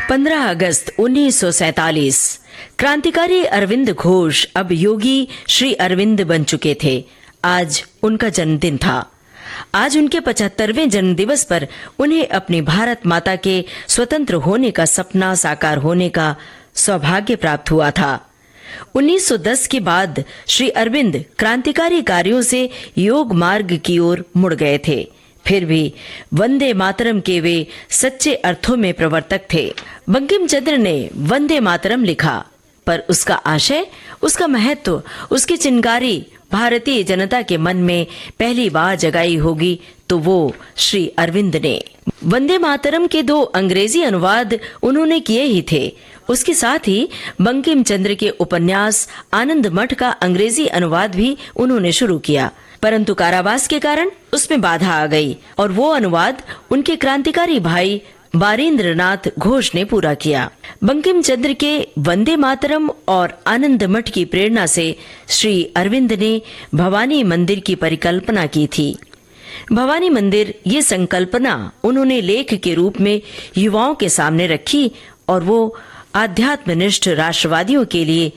15 अगस्त 1947 क्रांतिकारी अरविंद घोष अब योगी श्री अरविंद बन चुके थे। आज उनका जन्मदिन था। आज उनके 75वें जन्मदिवस पर उन्हें अपनी भारत माता के स्वतंत्र होने का सपना साकार होने का सौभाग्य प्राप्त हुआ था। 1910 के बाद श्री अरविंद क्रांतिकारी कार्यों से योग मार्ग की ओर मुड़ गए थे। फिर भी वंदे मातरम के वे सच्चे अर्थों में प्रवर्तक थे। बंकिम चंद्र ने वंदे मातरम लिखा, पर उसका आशय, उसका महत्व, उसकी चिंगारी भारतीय जनता के मन में पहली बार जगाई होगी तो वो श्री अरविंद ने। वंदे मातरम के 2 अंग्रेजी अनुवाद उन्होंने किए ही थे। उसके साथ ही बंकिम चंद्र के उपन्यास आनंद मठ का अंग्रेजी अनुवाद भी उन्होंने शुरू किया, परंतु कारावास के कारण उसमें बाधा आ गई और वो अनुवाद उनके क्रांतिकारी भाई बारीन्द्रनाथ घोष ने पूरा किया। बंकिम चंद्र के वंदे मातरम और आनंद मठ की प्रेरणा से श्री अरविंद ने भवानी मंदिर की परिकल्पना की थी। भवानी मंदिर ये संकल्पना उन्होंने लेख के रूप में युवाओं के सामने रखी और वो आध्यात्मनिष्ठ राष्ट्रवादियों के लिए